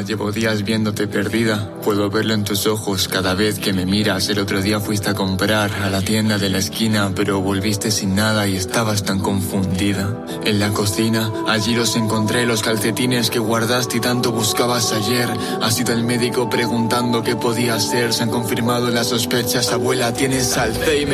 vida, llevo días viéndote perdida. Puedo verlo en tus ojos cada vez que me miras. El otro día fuiste a comprar a la tienda de la esquina, pero volviste sin nada y estabas tan confundida. En la cocina, allí los encontré, los calcetines que guardaste y tanto buscabas ayer. Ha sido el médico preguntando qué podía hacer. Se han confirmado las sospechas, abuela, tienes Alzheimer.